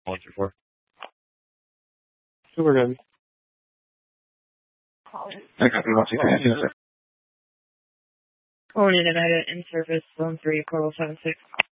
134. Super good. I copy 163. Calling in Nevada in service, zone 3, Coral 76.